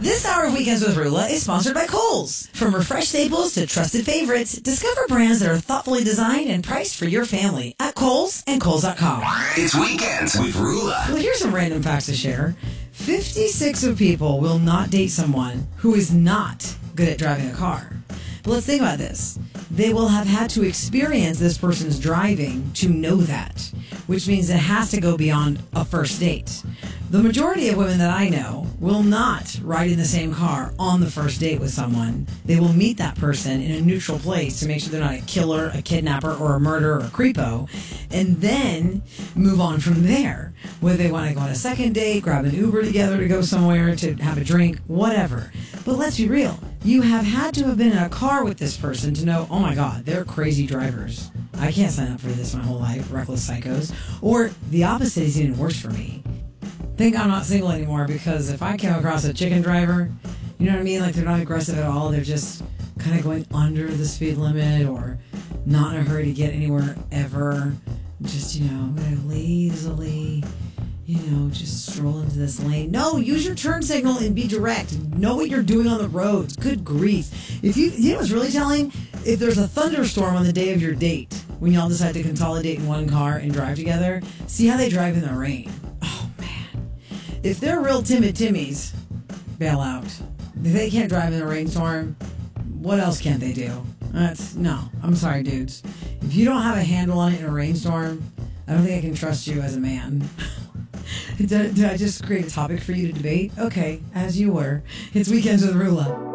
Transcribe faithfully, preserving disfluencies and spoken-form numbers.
This hour of Weekends with Rula is sponsored by Kohl's. From refreshed staples to trusted favorites, discover brands that are thoughtfully designed and priced for your family at Kohl's and Kohl's dot com. It's Weekends with Rula. Well, here's some random facts to share. fifty-six of people will not date someone who is not good at driving a car. But let's think about this. They will have had to experience this person's driving to know that, which means it has to go beyond a first date. The majority of women that I know will not ride in the same car on the first date with someone. They will meet that person in a neutral place to make sure they're not a killer, a kidnapper, or a murderer, or a creepo, and then move on from there. Whether they want to go on a second date, grab an Uber together to go somewhere, to have a drink, whatever. But let's be real. You have had to have been in a car with this person to know, oh my God, they're crazy drivers. I can't sign up for this my whole life, reckless psychos. Or the opposite is even worse for me. Think I'm not single anymore because if I came across a chicken driver, you know what I mean? Like they're not aggressive at all. They're just kind of going under the speed limit or not in a hurry to get anywhere ever. Just, you know, I'm going to lazily, you know, just stroll into this lane. No, use your turn signal and be direct. Know what you're doing on the roads. Good grief. If you, you know what's really telling? If there's a thunderstorm on the day of your date, when y'all decide to consolidate in one car and drive together, see how they drive in the rain. Oh, man. If they're real timid Timmies, bail out. If they can't drive in a rainstorm, what else can't they do? That's, no, I'm sorry, dudes. If you don't have a handle on it in a rainstorm, I don't think I can trust you as a man. Did, did I just create a topic for you to debate? Okay, as you were. It's Weekends with Rula.